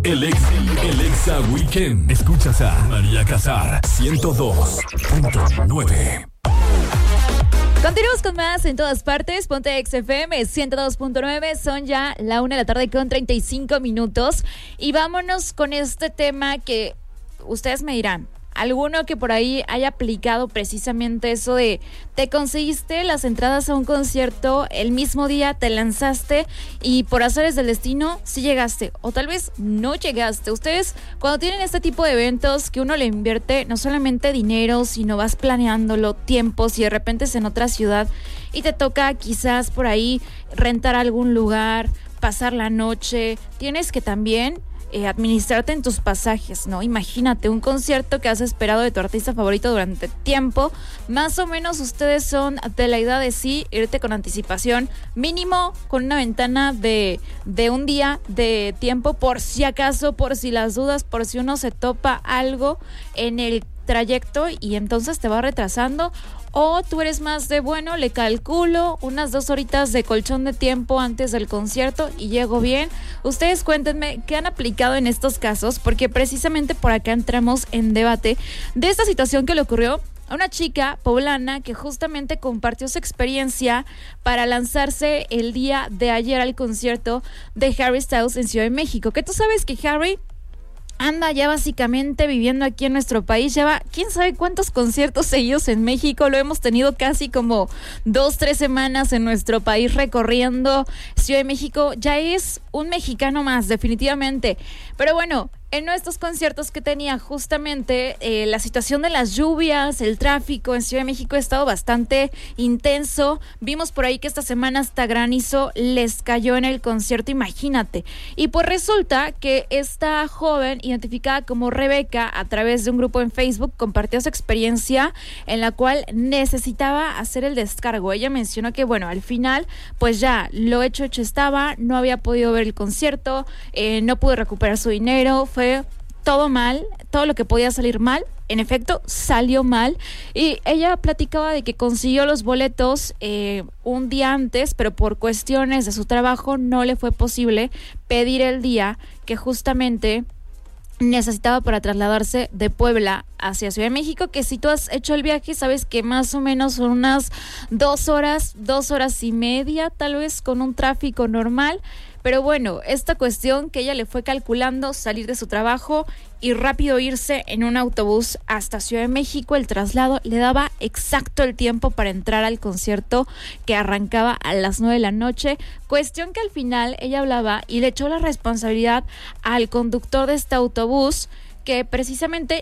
El Exa Weekend. Escuchas a María Casar, 102.9. Continuamos con más en todas partes. Ponte XFM 102.9. Son ya la 1:00 con 35 minutos. Y vámonos con este tema que ustedes me dirán. Alguno que por ahí haya aplicado precisamente eso de te conseguiste las entradas a un concierto el mismo día, te lanzaste y por azares del destino sí llegaste o tal vez no llegaste. Ustedes cuando tienen este tipo de eventos que uno le invierte no solamente dinero, sino vas planeándolo, tiempos y de repente es en otra ciudad y te toca quizás por ahí rentar algún lugar, pasar la noche, tienes que también administrarte en tus pasajes, ¿no? Imagínate un concierto que has esperado de tu artista favorito durante tiempo, más o menos ustedes son de la idea de sí irte con anticipación, mínimo con una ventana de un día de tiempo por si acaso, por si las dudas, por si uno se topa algo en el trayecto y entonces te va retrasando. O tú eres más de, bueno, le calculo unas 2 horitas de colchón de tiempo antes del concierto y llego bien. Ustedes cuéntenme qué han aplicado en estos casos, porque precisamente por acá entramos en debate de esta situación que le ocurrió a una chica poblana que justamente compartió su experiencia para lanzarse el día de ayer al concierto de Harry Styles en Ciudad de México. Que tú sabes que Harry anda ya básicamente viviendo aquí en nuestro país, lleva quién sabe cuántos conciertos seguidos en México, lo hemos tenido casi como 2-3 semanas en nuestro país recorriendo Ciudad de México, ya es un mexicano más definitivamente, pero bueno, en estos conciertos que tenía justamente la situación de las lluvias, el tráfico en Ciudad de México ha estado bastante intenso. Vimos por ahí que esta semana hasta granizo les cayó en el concierto, imagínate. Y pues resulta que esta joven, identificada como Rebeca, a través de un grupo en Facebook, compartió su experiencia en la cual necesitaba hacer el descargo. Ella mencionó que bueno, al final pues ya lo hecho estaba, no había podido ver el concierto, no pudo recuperar su dinero, fue todo mal, todo lo que podía salir mal, en efecto, salió mal. Y ella platicaba de que consiguió los boletos un día antes, pero por cuestiones de su trabajo no le fue posible pedir el día que justamente necesitaba para trasladarse de Puebla hacia Ciudad de México, que si tú has hecho el viaje sabes que más o menos son unas 2 horas y media, tal vez con un tráfico normal. Pero bueno, esta cuestión que ella le fue calculando salir de su trabajo y rápido irse en un autobús hasta Ciudad de México, el traslado le daba exacto el tiempo para entrar al concierto que arrancaba a las 9 de la noche, cuestión que al final ella hablaba y le echó la responsabilidad al conductor de este autobús, que precisamente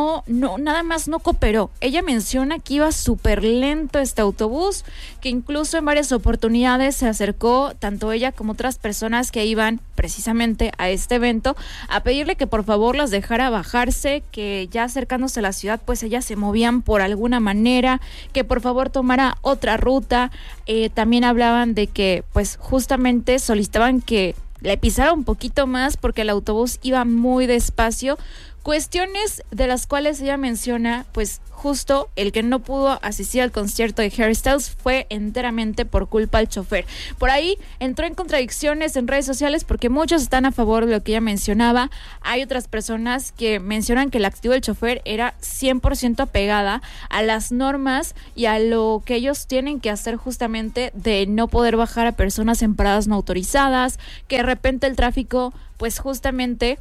nada más no cooperó. Ella menciona que iba súper lento este autobús, que incluso en varias oportunidades se acercó tanto ella como otras personas que iban precisamente a este evento a pedirle que por favor las dejara bajarse, que ya acercándose a la ciudad pues ellas se movían por alguna manera, que por favor tomara otra ruta. También hablaban de que pues justamente solicitaban que le pisara un poquito más porque el autobús iba muy despacio. Cuestiones de las cuales ella menciona, pues justo el que no pudo asistir al concierto de Harry Styles fue enteramente por culpa del chofer. Por ahí entró en contradicciones en redes sociales porque muchos están a favor de lo que ella mencionaba. Hay otras personas que mencionan que la actitud del chofer era 100% apegada a las normas y a lo que ellos tienen que hacer justamente de no poder bajar a personas en paradas no autorizadas, que de repente el tráfico pues justamente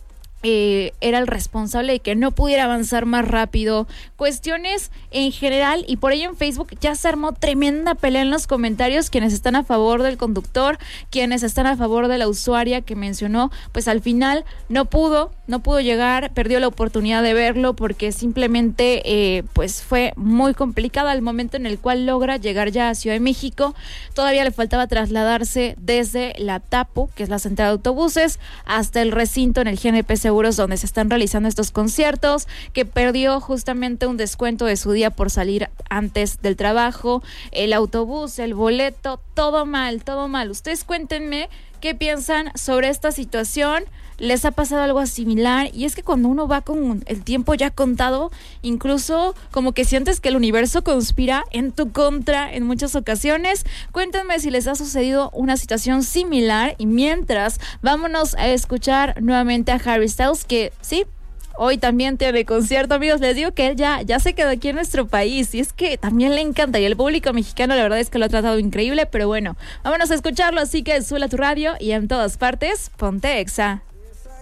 era el responsable de que no pudiera avanzar más rápido, cuestiones en general, y por ello en Facebook ya se armó tremenda pelea en los comentarios, quienes están a favor del conductor, quienes están a favor de la usuaria que mencionó, pues al final no pudo llegar, perdió la oportunidad de verlo porque simplemente pues fue muy complicado al momento en el cual logra llegar ya a Ciudad de México. Todavía le faltaba trasladarse desde la Tapo, que es la central de autobuses, hasta el recinto en el GNP Seguros donde se están realizando estos conciertos, que perdió justamente un descuento de su día por salir antes del trabajo, el autobús, el boleto, todo mal, todo mal. Ustedes cuéntenme qué piensan sobre esta situación. ¿Les ha pasado algo similar? Y es que cuando uno va con el tiempo ya contado, incluso como que sientes que el universo conspira en tu contra en muchas ocasiones. Cuéntenme si les ha sucedido una situación similar. Y mientras, vámonos a escuchar nuevamente a Harry Styles, que sí, hoy también tiene concierto, amigos. Les digo que él ya se quedó aquí en nuestro país y es que también le encanta, y el público mexicano la verdad es que lo ha tratado increíble. Pero bueno, vámonos a escucharlo, así que sube a tu radio y en todas partes, ponte Exa.